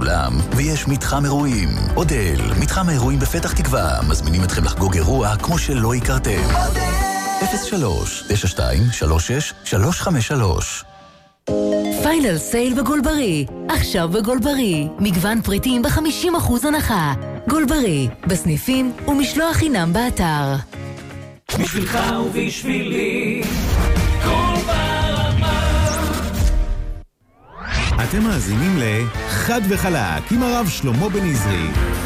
סולם, ויש מתחם אירועים. אודל, מתחם האירועים בפתח תקווה, מזמינים אתכם לחגוג אירוע כמו שלא הכרתם. 03-96-36-353. פיינל סייל בגולברי, עכשיו בגולברי, מגוון פריטים ב-50% הנחה. גולברי, בסניפים ומשלוח חינם באתר. בשבילך ובשבילי, כל ברמה. אתם מאזינים לחד וחלק עם הרב שלמה בן עזרי.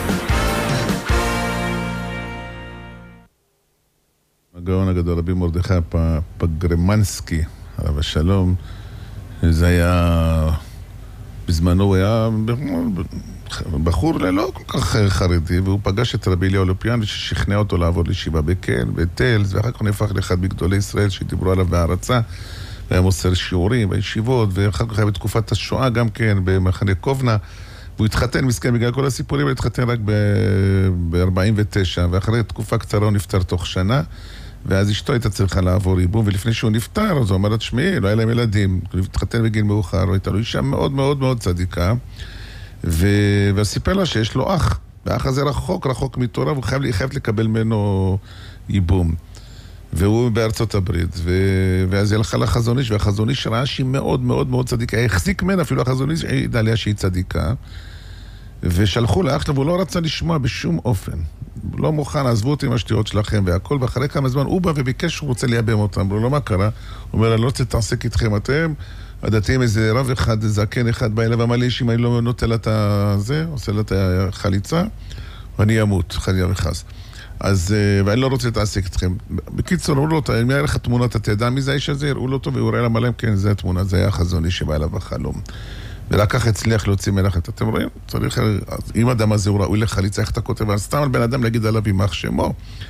הגאון הגדול רבי מרדכי פגרמנסקי, הרב השלום, זה היה, בזמנו הוא היה בחור לא כל כך חרדי, והוא פגש את רבי אליהו לופיאן ששכנע אותו לעבור לישיבה בקן, בטלס, ואחר כך הוא נהפך לאחד מגדולי ישראל שדיברו עליו בהערצה, והיה מוסר שיעורים בישיבות, ואחר כך היה בתקופת השואה גם כן, במחנה קובנה, והוא התחתן מסכן בגלל כל הסיפורים, הוא התחתן רק ב-49, ואחרי תקופה קצרה הוא נפטר תוך שנה, ואז אשתו הייתה צריכה לעבור ייבום, ולפני שהוא נפטר, אז הוא אמר לה, תשמעי, לא היה להם ילדים, הוא התחתן בגיל מאוחר, הייתה לו אישה מאוד מאוד מאוד צדיקה, וסיפר לה שיש לו אח, והאח הזה רחוק מתורה, והוא חייב לקבל ממנו ייבום. והוא בארצות הברית, ואז היא הלכה לחזון איש, והחזון איש ראה שהיא מאוד מאוד מאוד צדיקה, החזיק ממנה, אפילו החזון איש ידע עליה שהיא צדיקה, ושלחו לאח שלו, והוא לא רצה לשמוע בשום אופן. הוא לא מוכן, עזבו אותי עם השטויות שלכם והכל, ואחרי כמה זמן הוא בא וביקש שהוא רוצה לייבם אותם, הוא לא מה קרה, הוא אומר, אני לא רוצה להתעסק איתכם, אתם, הדתיים איזה רב אחד, זקן אחד בא אליו, אמר לי שאם אני לא נוטה לה את זה, עושה לה את החליצה, ואני אמות, חלילה וחס. אז, ואני לא רוצה להתעסק איתכם. בקיצור, הוא לא אותו, אם היה לך תמונה, אתה תדע מי זה האיש הזה, הראו לו אותו, והוא ראה להם, כן, זה התמונה, זה היה החזוני שבא אליו בחלום. ורק כך הצליח להוציא מלאכת. אתם רואים? צריך, אם אדם הזה הוא ראוי לחליצה, איך אתה כותב? אז סתם על בן אדם להגיד עליו יימח שמו.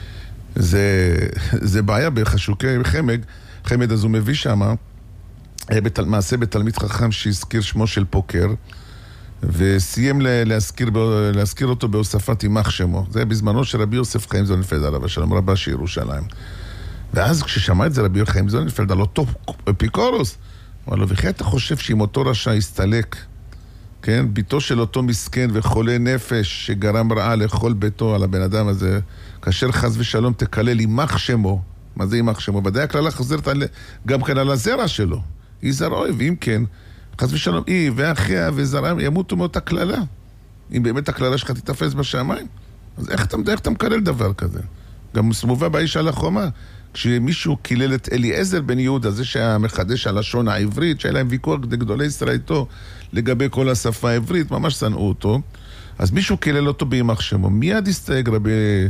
זה בעיה בחשוקי חמד, אז הוא מביא שמה, מעשה בתלמיד חכם שהזכיר שמו של פוקר, וסיים להזכיר אותו בהוספת יימח שמו. זה בזמנו של רבי יוסף חיים זוננפלד, הרב השלום רבה של ירושלים. ואז כששמע את זה רבי חיים זוננפלד, על אותו אפיקורוס, אמר לו, וכי אתה חושב שאם אותו רשע יסתלק, כן, ביתו של אותו מסכן וחולה נפש שגרם רעה לכל ביתו על הבן אדם הזה, כאשר חס ושלום תקלל יימח שמו, מה זה יימח שמו? ודאי הכללה חוזרת גם כן על הזרע שלו, היא זרעוי, ואם כן, חס ושלום, היא ואחיה וזרעם ימותו מאותה כללה. אם באמת הכללה שלך תתפס בשמיים, אז איך אתה מקלל דבר כזה? גם מובא באיש על החומה, כשמישהו קילל את אליעזר בן יהודה, זה שהיה מחדש הלשון העברית, שהיה להם ויכוח גדולי ישראל איתו לגבי כל השפה העברית, ממש שנאו אותו, אז מישהו קילל אותו ביימח שמו. מיד הסתייג רבי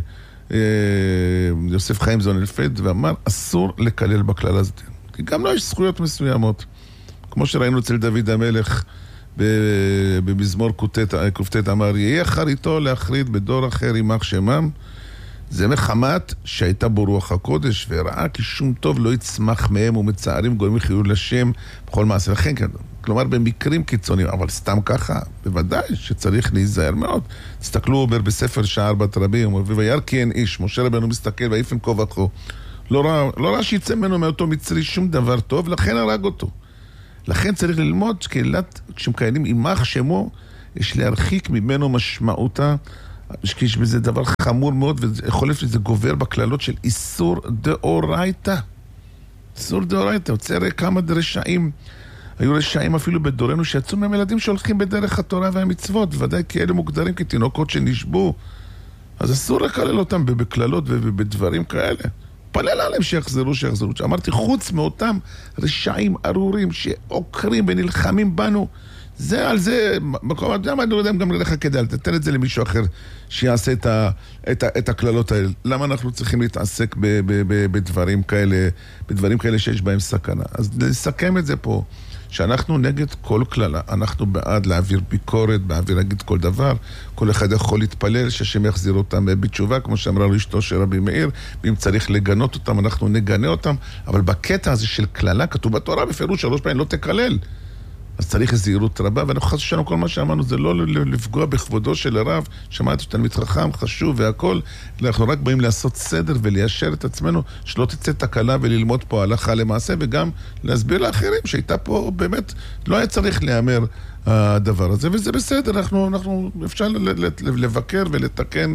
יוסף חיים זוננפלד ואמר, אסור לקלל בכלל הזה. כי גם לא יש זכויות מסוימות. כמו שראינו אצל דוד המלך במזמור קופטט אמר, יהיה אחריתו להחריד בדור אחר יימח שמם, זה מחמת שהייתה בו רוח הקודש וראה כי שום טוב לא יצמח מהם ומצערים גורמים חיול לשם בכל מעשה. לכן, כלומר במקרים קיצוניים, אבל סתם ככה, בוודאי שצריך להיזהר מאוד. תסתכלו, אומר בספר שער בת רבי, הוא אומר, וירא כי אין איש, משה רבנו מסתכל ויפן כה וכה, לא ראה שיצא ממנו מאותו מצרי שום דבר טוב, לכן הרג אותו. לכן צריך ללמוד כשמקיימים יימח שמו, יש להרחיק ממנו משמעותה, יש בזה דבר חמור מאוד, ויכול להיות שזה גובר בכללות של איסור דאורייתא. איסור דאורייתא, יוצא כמה רשעים, היו רשעים אפילו בדורנו שיצאו מהם ילדים שהולכים בדרך התורה והמצוות, ודאי כי אלה מוגדרים כתינוקות שנשבו, אז אסור לקלל אותם בכללות ובדברים כאלה. פלל עליהם שיחזרו. אמרתי, חוץ מאותם רשעים ארורים שעוקרים ונלחמים בנו, זה על זה, מקום, אני לא יודע גם לך כדאי, תתן את זה למישהו אחר שיעשה את הכללות האלה. למה אנחנו צריכים להתעסק בדברים כאלה שיש בהם סכנה? אז נסכם את זה פה, שאנחנו נגד כל כללה, אנחנו בעד להעביר ביקורת, בעד להגיד כל דבר, כל אחד יכול להתפלל שהשם יחזיר אותם בתשובה, כמו שאמרה לו אשתו של רבי מאיר, ואם צריך לגנות אותם, אנחנו נגנה אותם, אבל בקטע הזה של כללה, כתוב בתורה בפירוש 3 פעמים, לא תקלל. אז צריך זהירות רבה, ואנחנו חשבנו כל מה שאמרנו, זה לא לפגוע בכבודו של הרב, שמעתי שתלמיד חכם, חשוב והכל, אנחנו רק באים לעשות סדר וליישר את עצמנו, שלא תצא תקלה וללמוד פה הלכה למעשה, וגם להסביר לאחרים שהייתה פה באמת, לא היה צריך להיאמר הדבר הזה, וזה בסדר, אנחנו אפשר לבקר ולתקן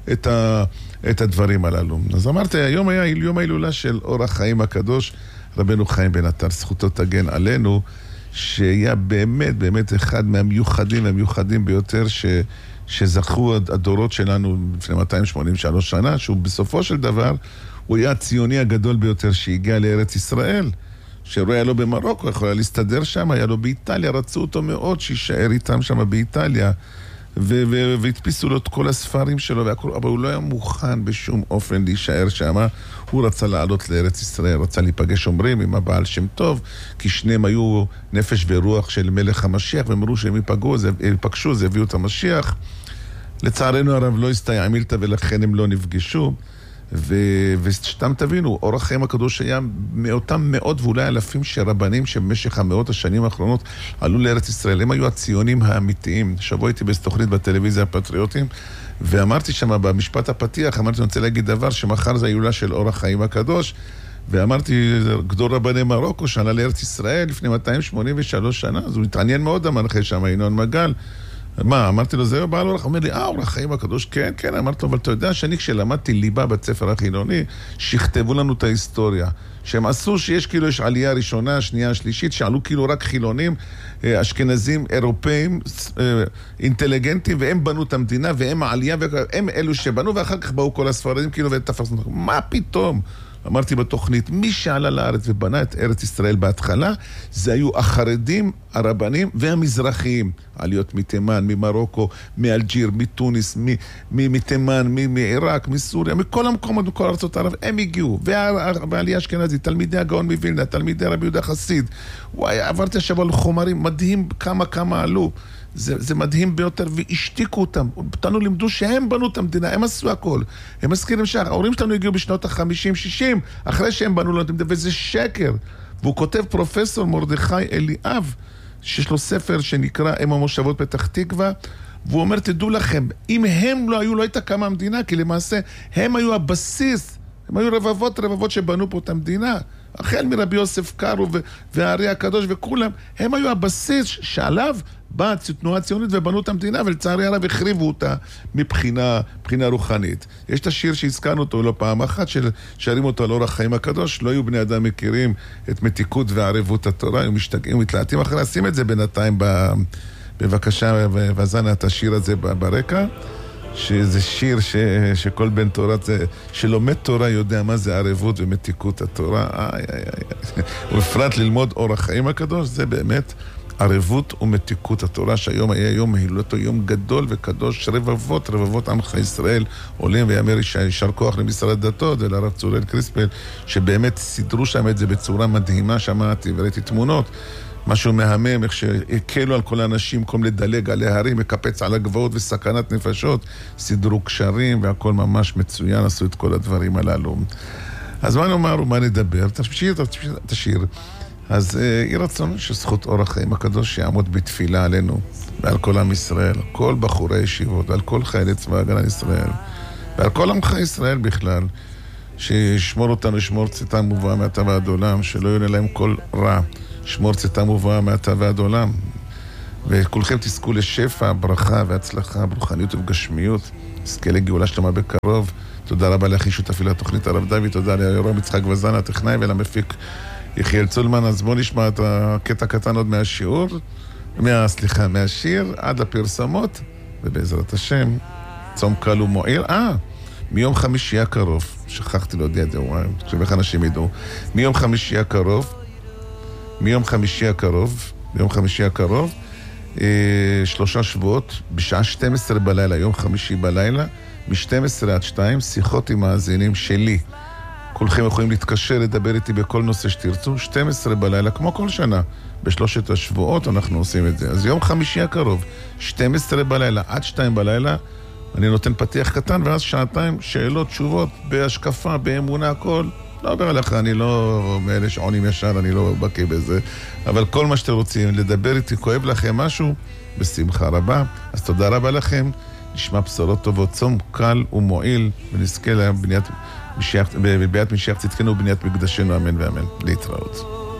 את הדברים הללו. אז אמרתי, היום היה יום ההילולה של אור החיים הקדוש, רבנו חיים בן עטר, זכותו תגן עלינו, שהיה באמת אחד מהמיוחדים ביותר שזכו הדורות שלנו לפני 283 שנה, שהוא בסופו של דבר, הוא היה הציוני הגדול ביותר שהגיע לארץ ישראל, שהוא היה לו במרוקו, יכול היה להסתדר שם, היה לו באיטליה, רצו אותו מאוד שישאר איתם שם באיטליה, והדפיסו לו את כל הספרים שלו והכל, אבל הוא לא היה מוכן בשום אופן להישאר שם. הוא רצה לעלות לארץ ישראל, רצה להיפגש אומרים עם הבעל שם טוב, כי שניהם היו נפש ורוח של מלך המשיח, והם אמרו שהם ייפגשו, זה הביאו את המשיח. לצערנו הרב לא הסתייע מילתא, ולכן הם לא נפגשו. ושתם תבינו, אור החיים הקדוש היה מאותם מאות ואולי אלפים שרבנים שבמשך המאות השנים האחרונות עלו לארץ ישראל. הם היו הציונים האמיתיים. שבוע הייתי בתוכנית בטלוויזיה הפטריוטים, ואמרתי שם במשפט הפתיח, אמרתי, אני רוצה להגיד דבר שמחר זה ההילולה של אור החיים הקדוש, ואמרתי, גדול רבני מרוקו שעלה לארץ ישראל לפני 283 שנה, אז הוא התעניין מאוד המנחה שם, ינון מגל. מה, אמרתי לו, זהו בעל אורח? הוא אומר לי, אור החיים הקדוש, כן, אמרתי לו, אבל אתה יודע שאני כשלמדתי ליבה בית ספר החילוני, שכתבו לנו את ההיסטוריה, שהם עשו שיש כאילו יש עלייה ראשונה, שנייה, שלישית, שעלו כאילו רק חילונים, אשכנזים, אירופאים, אינטליגנטים, והם בנו את המדינה, והם העלייה, והם אלו שבנו, ואחר כך באו כל הספרדים כאילו ותפסנו. מה פתאום? אמרתי בתוכנית, מי שעלה לארץ ובנה את ארץ ישראל בהתחלה, זה היו החרדים, הרבנים והמזרחיים. עליות מתימן, ממרוקו, מאלג'יר, מתוניס, מתימן, מעיראק, מסוריה, מכל המקומות, מכל ארצות ערב, הם הגיעו. והעלייה אשכנזית, תלמידי הגאון מווילנה, תלמידי רבי יהודה חסיד. וואי, עברתי עכשיו על חומרים, מדהים כמה עלו. זה מדהים ביותר, והשתיקו אותם. אותנו לימדו שהם בנו את המדינה, הם עשו הכל. הם מזכירים שההורים שלנו הגיעו בשנות ה-50-60, אחרי שהם בנו לנו את המדינה, וזה שקר. והוא כותב פרופסור מרדכי אליאב, שיש לו ספר שנקרא אם המושבות פתח תקווה, והוא אומר, תדעו לכם, אם הם לא היו, לא הייתה קמה המדינה, כי למעשה הם היו הבסיס, הם היו רבבות שבנו פה את המדינה. החל מרבי יוסף קארו והארי הקדוש וכולם, הם היו הבסיס שעליו באה תנועה הציונית ובנו את המדינה, ולצערי הרב החריבו אותה מבחינה רוחנית. יש את השיר שהזכרנו אותו לא פעם אחת, שרים אותו על אור החיים הקדוש, לא היו בני אדם מכירים את מתיקות וערבות התורה, היו משתגעים, מתלעטים אחרי, שים את זה בינתיים בבקשה, וזנה את השיר הזה ברקע, שזה שיר שכל בן תורה, שלומד תורה יודע מה זה ערבות ומתיקות התורה, ובפרט ללמוד אור החיים הקדוש, זה באמת ערבות ומתיקות התורה, שהיום היה יום הילולתו, יום גדול וקדוש, רבבות עמך ישראל עולים, ויאמר יישר כוח למשרד הדתות ולרב צוראל קריספל, שבאמת סידרו שם את זה בצורה מדהימה, שמעתי וראיתי תמונות, משהו מהמם, איך שהקלו על כל האנשים, קום לדלג על ההרים, מקפץ על הגבעות וסכנת נפשות, סידרו קשרים והכל ממש מצוין, עשו את כל הדברים הללו. אז מה נאמר ומה נדבר? תשאיר. אז יהי רצון שזכות אור החיים הקדוש יעמוד בתפילה עלינו ועל כל עם ישראל, כל בחורי ישיבות, על כל חיילי צבא הגנה לישראל ועל כל עמך ישראל בכלל, שישמור אותנו, ישמור צאתם ובואה מעתה ועד עולם, שלא יהיה להם כל רע, שמור צאתם ובואה מעתה ועד עולם, וכולכם תזכו לשפע, ברכה והצלחה, ברוחניות ובגשמיות, נזכה לגאולה שלמה בקרוב. תודה רבה לאחי שותפי לתוכנית הרב דוד, תודה ליורם יצחק וזנה הטכנאי ולמפיק יחיאל צולמן. אז בוא נשמע את הקטע קטן עוד מהשיעור, מהשיר עד לפרסמות, ובעזרת השם צום קל ומועיל. מיום חמישי הקרוב, שכחתי להודיע את זה, איך אנשים ידעו, מיום חמישי הקרוב 3 שבועות בשעה 12 בלילה, יום חמישי בלילה, מ-12 עד 2, שיחות עם מאזינים שלי. כולכם יכולים להתקשר, לדבר איתי בכל נושא שתרצו, 12 בלילה, כמו כל שנה. בשלושת השבועות אנחנו עושים את זה. אז יום חמישי הקרוב, 12 בלילה עד 2 בלילה, אני נותן פתיח קטן, ואז שעתיים שאלות, תשובות, בהשקפה, באמונה, הכל לא עובר עליך, אני לא מאלה שעונים ישר, אני לא בקיא בזה. אבל כל מה שאתם רוצים, לדבר איתי, כואב לכם משהו, בשמחה רבה. אז תודה רבה לכם. נשמע בשורות טובות, צום קל ומועיל, ונזכה בבניית משיח צדקנו ובניית מקדשנו, אמן ואמן. להתראות.